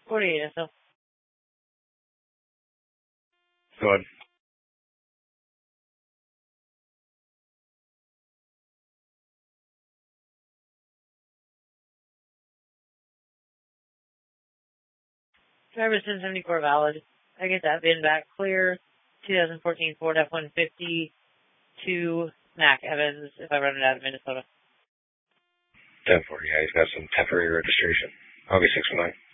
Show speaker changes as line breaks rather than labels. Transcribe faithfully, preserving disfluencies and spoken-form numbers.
forty-eight S L.
Go ahead.
Driver's ten seventy-four valid. I get that VIN back clear. twenty fourteen Ford F one fifty to Mac Evans if I run it out of Minnesota.
ten forty, yeah, he's got some temporary registration. August sixth nine.